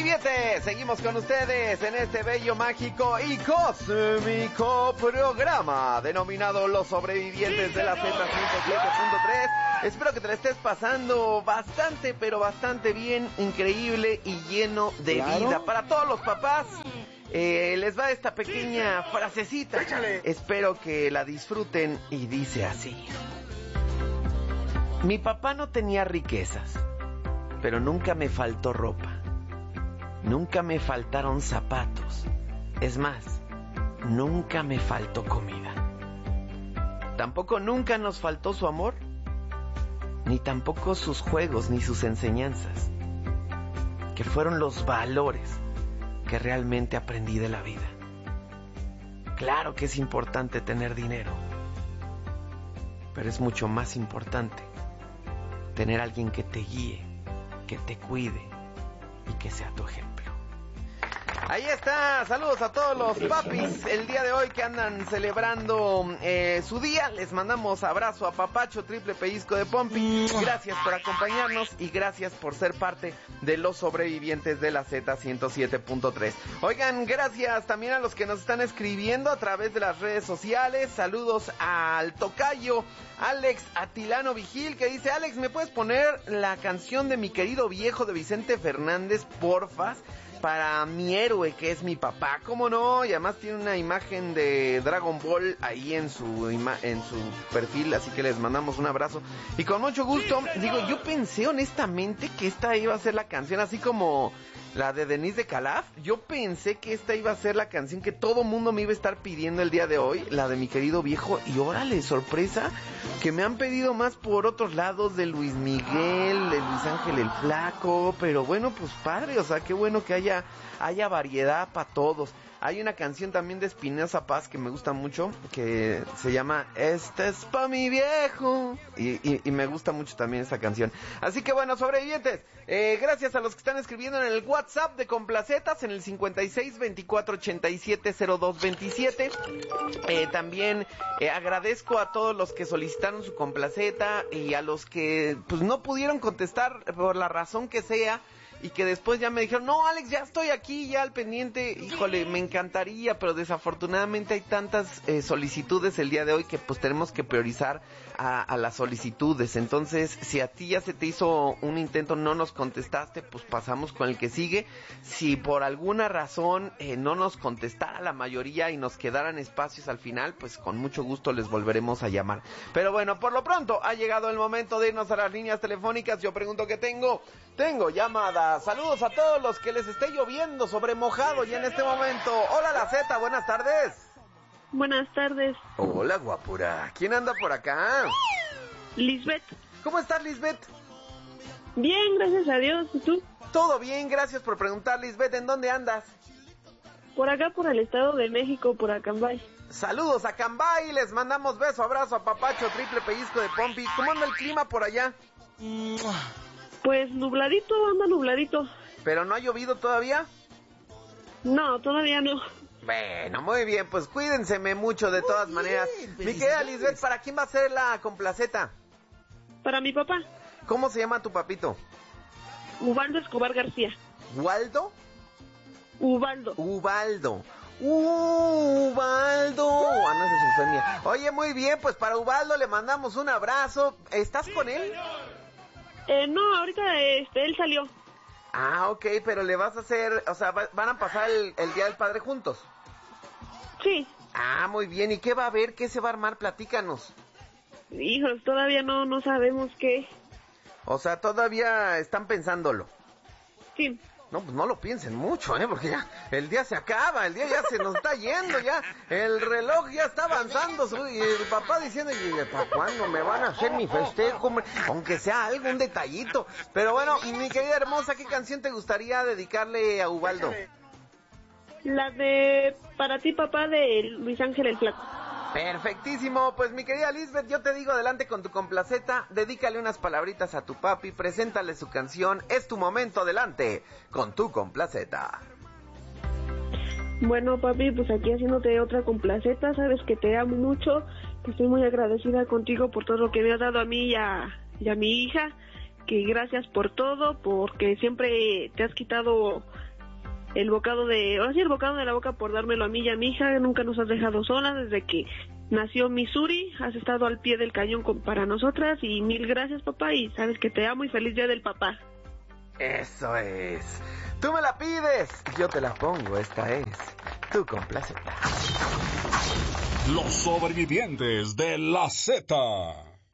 Sobrevivientes, seguimos con ustedes en este bello, mágico y cósmico programa denominado Los Sobrevivientes de la Z107.3. Espero que te la estés pasando bastante, pero bastante bien, increíble y lleno de vida. Para todos los papás, les va esta pequeña frasecita. Échale. Espero que la disfruten y dice así. Mi papá no tenía riquezas, pero nunca me faltó ropa. Nunca me faltaron zapatos. Es más, nunca me faltó comida. Tampoco nunca nos faltó su amor, ni tampoco sus juegos ni sus enseñanzas, que fueron los valores que realmente aprendí de la vida. Claro que es importante tener dinero, pero es mucho más importante tener a alguien que te guíe, que te cuide y que sea tu ejemplo. Ahí está, saludos a todos los papis el día de hoy que andan celebrando su día. Les mandamos abrazo a Papacho, triple pellizco de Pompi. Gracias por acompañarnos y gracias por ser parte de los sobrevivientes de la Z107.3. Oigan, gracias también a los que nos están escribiendo a través de las redes sociales. Saludos al tocayo Alex Atilano Vigil, que dice: Alex, ¿me puedes poner la canción de Mi Querido Viejo de Vicente Fernández, porfas? Para mi héroe, que es mi papá. ¿Cómo no? Y además tiene una imagen de Dragon Ball ahí en su perfil, así que les mandamos un abrazo. Y con mucho gusto, digo, yo pensé honestamente que esta iba a ser la canción, así como la de Denise de Calaf. Yo pensé que esta iba a ser la canción que todo mundo me iba a estar pidiendo el día de hoy, la de Mi Querido Viejo. Y órale, sorpresa, que me han pedido más por otros lados, de Luis Miguel, de Luis Ángel el Flaco. Pero bueno, pues padre, o sea, qué bueno que haya variedad para todos. Hay una canción también de Espinosa Paz que me gusta mucho, que se llama Este es pa' mi viejo, y me gusta mucho también esta canción. Así que bueno, sobrevivientes, gracias a los que están escribiendo en el WhatsApp de Complacetas, en el 56 24 87 02 27. También agradezco a todos los que solicitaron su complaceta y a los que pues no pudieron contestar por la razón que sea, y que después ya me dijeron: no, Alex, ya estoy aquí, ya al pendiente. Híjole, me encantaría, pero desafortunadamente hay tantas solicitudes el día de hoy que pues tenemos que priorizar a las solicitudes. Entonces, si a ti ya se te hizo un intento, no nos contestaste, pues pasamos con el que sigue. Si por alguna razón no nos contestara la mayoría y nos quedaran espacios al final, pues con mucho gusto les volveremos a llamar. Pero bueno, por lo pronto ha llegado el momento de irnos a las líneas telefónicas. Yo pregunto que tengo llamadas. Saludos a todos los que les esté lloviendo sobre mojado y en este momento. Hola, la Z, buenas tardes. Buenas tardes. Hola, guapura. ¿Quién anda por acá? Lisbeth. ¿Cómo estás, Lisbeth? Bien, gracias a Dios. ¿Y tú? Todo bien, gracias por preguntar, Lisbeth. ¿En dónde andas? Por acá, por el Estado de México, por Acambay. Saludos a Acambay, les mandamos beso, abrazo a Papacho, triple pellizco de Pompi. ¿Cómo anda el clima por allá? Pues nubladito, anda nubladito. ¿Pero no ha llovido todavía? No, todavía no. Bueno, muy bien, pues cuídense mucho de todas maneras. Mi querida Lisbeth, ¿para quién va a ser la complaceta? Para mi papá. ¿Cómo se llama tu papito? Ubaldo Escobar García. ¿Waldo? Ubaldo. Ubaldo. Andas de Sufemia. Oye, muy bien, pues para Ubaldo le mandamos un abrazo. ¿Estás con él? No, ahorita él salió. Ah, ok, pero le vas a hacer, o sea, van a pasar el Día del Padre juntos. Sí. Ah, muy bien, ¿y qué va a haber? ¿Qué se va a armar? Platícanos. Hijos, todavía no sabemos qué. O sea, todavía están pensándolo. Sí. No, pues no lo piensen mucho, porque ya el día se acaba, el día ya se nos está yendo, ya el reloj ya está avanzando, y el papá diciendo: ¿y para cuándo me van a hacer mi festejo, hombre? Aunque sea algún detallito. Pero bueno, mi querida hermosa, ¿qué canción te gustaría dedicarle a Ubaldo? La de Para ti, papá, de Luis Ángel el Flaco. Perfectísimo, pues mi querida Lisbeth, yo te digo, adelante con tu complaceta, dedícale unas palabritas a tu papi, preséntale su canción, es tu momento, adelante con tu complaceta. Bueno, papi, pues aquí haciéndote otra complaceta, sabes que te amo mucho, que estoy muy agradecida contigo por todo lo que me has dado a mí y a mi hija, que gracias por todo, porque siempre te has quitado el bocado de la boca por dármelo a mí y a mi hija. Nunca nos has dejado solas desde que nació Missouri. Has estado al pie del cañón para nosotras y mil gracias, papá, y sabes que te amo y feliz día del papá. Eso es. Tú me la pides, yo te la pongo. Esta es tu complaceta. Los sobrevivientes de la Z.